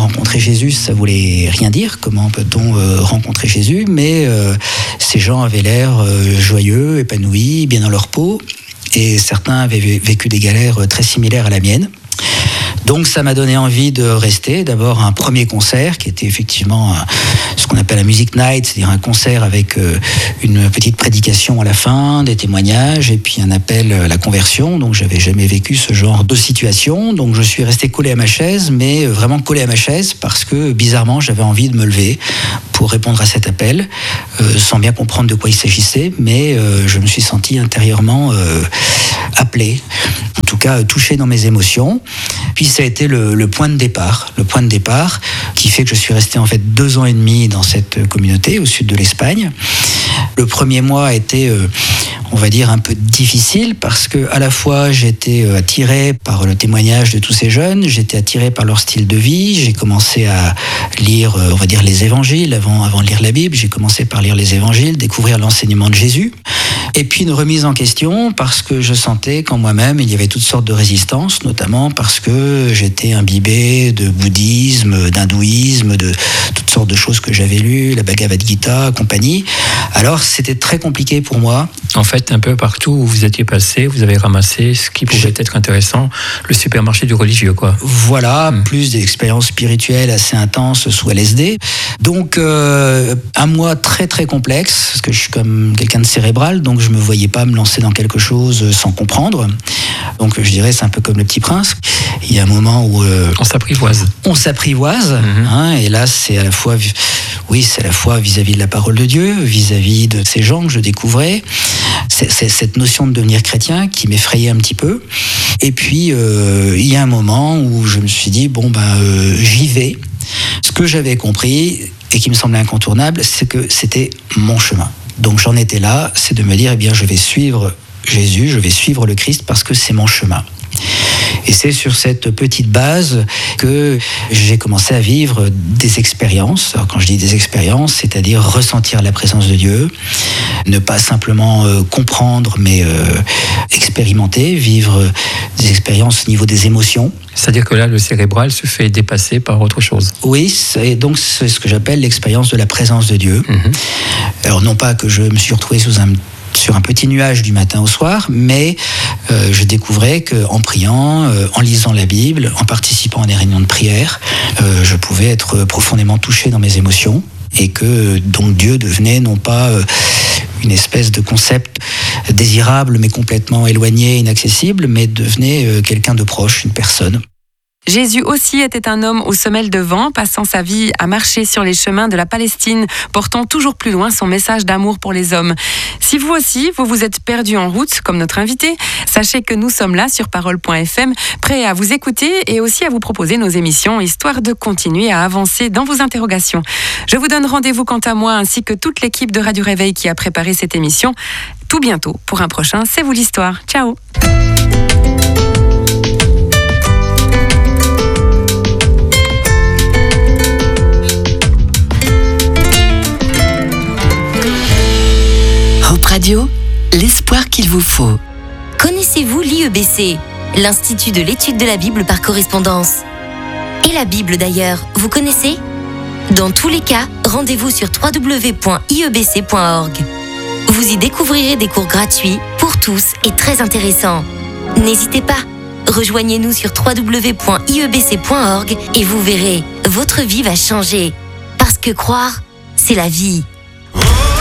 rencontrer Jésus, ça voulait rien dire. Comment peut-on rencontrer Jésus? Mais ces gens avaient l'air joyeux, épanouis, bien dans leur peau. Et certains avaient vécu des galères très similaires à la mienne. Donc ça m'a donné envie de rester. D'abord un premier concert qui était effectivement ce qu'on appelle un music night, c'est-à-dire un concert avec une petite prédication à la fin, des témoignages et puis un appel à la conversion. Donc j'avais jamais vécu ce genre de situation. Donc je suis resté collé à ma chaise, mais vraiment collé à ma chaise parce que bizarrement j'avais envie de me lever pour répondre à cet appel, sans bien comprendre de quoi il s'agissait, mais je me suis senti intérieurement appelé, en tout cas touché dans mes émotions. Puis ça a été le point de départ qui fait que je suis resté en fait 2 ans et demi dans cette communauté au sud de l'Espagne. Le premier mois a été, on va dire, un peu difficile parce que à la fois j'étais attiré par le témoignage de tous ces jeunes, j'étais attiré par leur style de vie, j'ai commencé à lire, on va dire, les évangiles avant de lire la Bible, j'ai commencé par lire les évangiles, découvrir l'enseignement de Jésus. Et puis une remise en question parce que je sentais qu'en moi-même il y avait toutes sortes de résistances, notamment parce que j'étais imbibé de bouddhisme, d'hindouisme, de toutes sortes de choses que j'avais lues, la Bhagavad Gita, compagnie. Alors c'était très compliqué pour moi. En fait, un peu partout où vous étiez passé, vous avez ramassé ce qui pouvait être intéressant, le supermarché du religieux, quoi. Voilà, plus des expériences spirituelles assez intenses sous LSD. Donc un mois très très complexe, parce que je suis comme quelqu'un de cérébral, donc je me voyais pas me lancer dans quelque chose sans comprendre. Donc je dirais c'est un peu comme Le Petit Prince. Il y a un moment où on s'apprivoise. Et là c'est à la fois vis-à-vis de la parole de Dieu, vis-à-vis de ces gens que je découvrais. C'est cette notion de devenir chrétien qui m'effrayait un petit peu. Et puis il y a un moment où je me suis dit j'y vais. Ce que j'avais compris et qui me semblait incontournable, c'est que c'était mon chemin. Donc j'en étais là, c'est de me dire je vais suivre Jésus, je vais suivre le Christ parce que c'est mon chemin. Et c'est sur cette petite base que j'ai commencé à vivre des expériences. Alors quand je dis des expériences, c'est-à-dire ressentir la présence de Dieu, ne pas simplement comprendre, mais expérimenter, vivre des expériences au niveau des émotions. C'est-à-dire que là, le cérébral se fait dépasser par autre chose. Oui, donc c'est ce que j'appelle l'expérience de la présence de Dieu. Alors non pas que je me suis retrouvé sur un petit nuage du matin au soir, mais je découvrais qu'en priant, en lisant la Bible, en participant à des réunions de prière, je pouvais être profondément touché dans mes émotions et que donc Dieu devenait non pas une espèce de concept désirable mais complètement éloigné, inaccessible, mais devenait quelqu'un de proche, une personne. Jésus aussi était un homme aux semelles de vent, passant sa vie à marcher sur les chemins de la Palestine, portant toujours plus loin son message d'amour pour les hommes. Si vous aussi, vous vous êtes perdu en route, comme notre invité, sachez que nous sommes là sur Parole.fm, prêts à vous écouter et aussi à vous proposer nos émissions, histoire de continuer à avancer dans vos interrogations. Je vous donne rendez-vous quant à moi, ainsi que toute l'équipe de Radio Réveil qui a préparé cette émission, tout bientôt pour un prochain C'est vous l'histoire. Ciao. Hope Radio, l'espoir qu'il vous faut. Connaissez-vous l'IEBC, l'Institut de l'étude de la Bible par correspondance? Et la Bible d'ailleurs, vous connaissez? Dans tous les cas, rendez-vous sur www.iebc.org. Vous y découvrirez des cours gratuits pour tous et très intéressants. N'hésitez pas, rejoignez-nous sur www.iebc.org et vous verrez, votre vie va changer. Parce que croire, c'est la vie.